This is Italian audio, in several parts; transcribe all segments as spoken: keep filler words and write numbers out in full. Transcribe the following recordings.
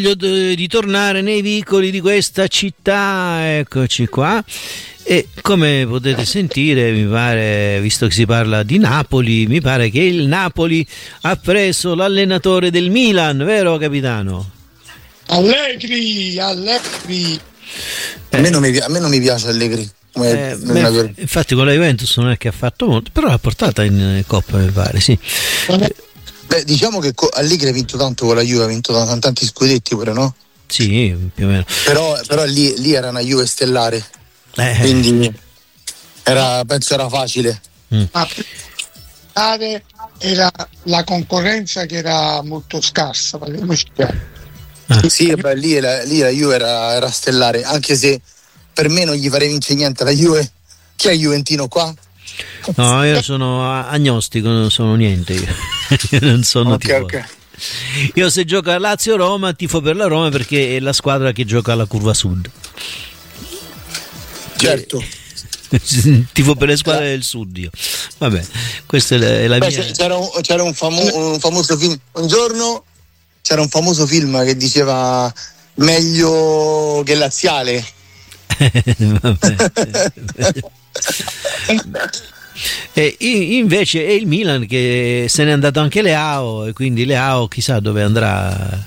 di tornare nei vicoli di questa città, eccoci qua. E come potete sentire, mi pare, visto che si parla di Napoli, mi pare che il Napoli ha preso l'allenatore del Milan, vero capitano? Allegri, Allegri. Eh. A, me non mi, a me non mi piace Allegri. Eh, beh, infatti con la Juventus non è che ha fatto molto, però l'ha portata in Coppa, mi pare, sì. Beh, diciamo che Allegri ha vinto tanto con la Juve, ha vinto tanti scudetti pure, no? Sì, più o meno. Però, però lì, lì era una Juve stellare, eh. quindi era, penso era facile. Mm. Ma era la concorrenza che era molto scarsa, parliamoci chiaro. Ah. Sì, beh, lì, la, lì la Juve era, era stellare, anche se per me non gli farei vincere niente la Juve. Chi è Juventino qua? No, io sono agnostico, non sono niente io, io non sono okay, tifoso. Okay. Io se gioca a Lazio-Roma tifo per la Roma perché è la squadra che gioca alla curva sud. Certo. Tifo per le squadre del sud io. Vabbè, questa è la Beh, mia. C'era, un, c'era un, famo- un famoso film, un giorno c'era un famoso film che diceva meglio che laziale. Vabbè. E invece è il Milan che se n'è andato anche Leao, e quindi Leao chissà dove andrà.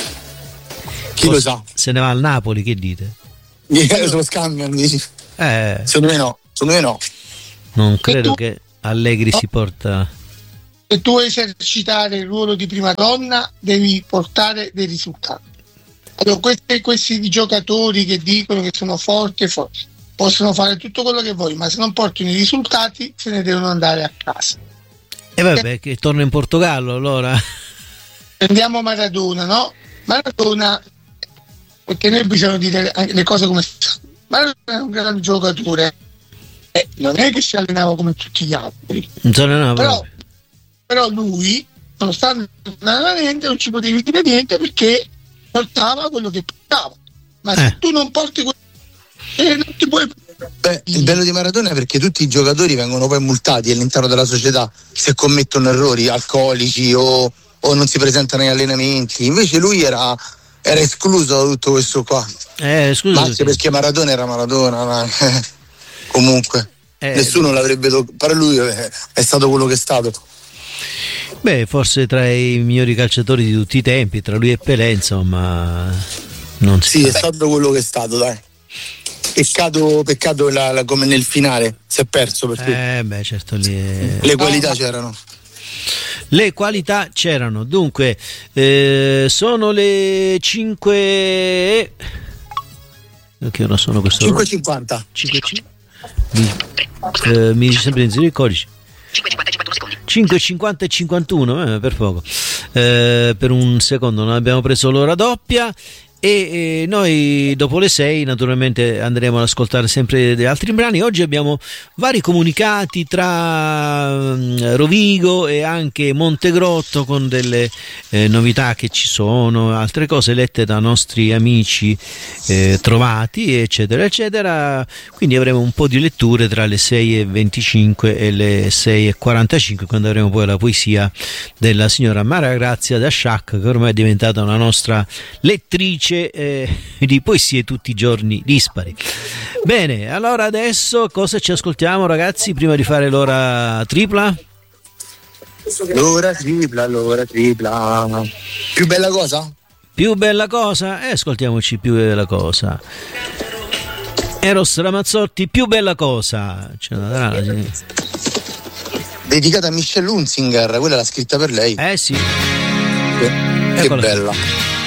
Chi Posso, lo sa? Se ne va al Napoli, che dite? Se lo scambiano, dici? Eh, secondo me no, secondo me no. Non credo tu, che Allegri no. si porta. Se tu vuoi esercitare il ruolo di prima donna devi portare dei risultati. Allora, questi, questi giocatori che dicono che sono forti e forti possono fare tutto quello che vuoi, ma se non portano i risultati se ne devono andare a casa. E vabbè, che torna in Portogallo allora. Prendiamo Maradona, no? Maradona, perché noi bisogna dire le cose come stanno. Maradona è un grande giocatore, eh, non è che si allenava come tutti gli altri. Non si allenava però, però lui, nonostante allenamento, non ci potevi dire niente perché portava quello che portava. Ma se eh. tu non porti quello Eh, non ti puoi... Beh, il bello di Maradona è perché tutti i giocatori vengono poi multati all'interno della società se commettono errori alcolici o, o non si presentano agli allenamenti. Invece lui era, era escluso da tutto questo qua. Eh, scusa, ma anche perché Maradona era Maradona, ma, eh, comunque eh, nessuno l'avrebbe toccato, per lui è, è stato quello che è stato. Beh, forse tra i migliori calciatori di tutti i tempi, tra lui e Pelé, insomma, non si sì, sa. È stato quello che è stato, dai. Peccato, peccato la, la, come nel finale si è perso perché eh beh, certo, lì è... le qualità c'erano. Le qualità c'erano. Dunque, eh, sono le cinque. Che ora sono questo? cinque e cinquanta. cinque e cinquanta. Mi, eh, mi dice sempre il codice. cinque e cinquanta e cinquantuno, eh, per poco. Eh, per un secondo non abbiamo preso l'ora doppia. E, e noi dopo le sei naturalmente andremo ad ascoltare sempre degli altri brani. Oggi abbiamo vari comunicati tra um, Rovigo e anche Montegrotto con delle eh, novità che ci sono, altre cose lette da nostri amici eh, trovati eccetera eccetera, quindi avremo un po' di letture tra le sei e venticinque e le sei e quarantacinque, quando avremo poi la poesia della signora Mara Grazia da Sciac, che ormai è diventata una nostra lettrice Eh, di poesie tutti i giorni dispari. Bene, allora adesso cosa ci ascoltiamo, ragazzi, prima di fare l'ora tripla? L'ora tripla, l'ora tripla. Più bella cosa? Più bella cosa? Eh, ascoltiamoci più bella cosa. Eros Ramazzotti, più bella cosa. C'è una drana, sì. Dedicata a Michelle Hunzinger, quella l'ha scritta per lei. Eh sì. Che, che bella.